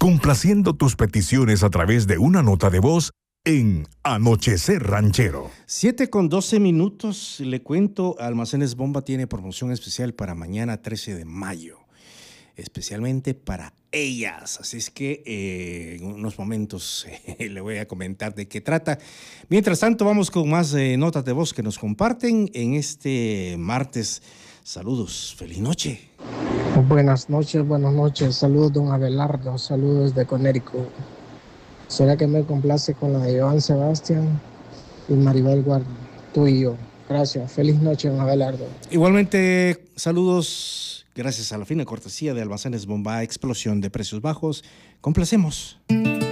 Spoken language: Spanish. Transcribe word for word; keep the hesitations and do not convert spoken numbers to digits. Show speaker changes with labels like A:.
A: complaciendo tus peticiones a través de una nota de voz en Anochecer Ranchero.
B: siete con doce minutos. Le cuento, Almacenes Bomba tiene promoción especial para mañana trece de mayo. Especialmente para ellas. Así es que eh, en unos momentos eh, le voy a comentar de qué trata. Mientras tanto, vamos con más eh, notas de voz que nos comparten en este martes. Saludos, feliz noche.
C: Buenas noches, buenas noches. Saludos, don Abelardo. Saludos de Conérico. ¿Será que me complace con la de Joan Sebastián y Maribel Guardia? Tú y yo. Gracias. Feliz noche, don Abelardo.
B: Igualmente, saludos. Gracias a la fina cortesía de Almacenes Bomba, explosión de precios bajos. Complacemos.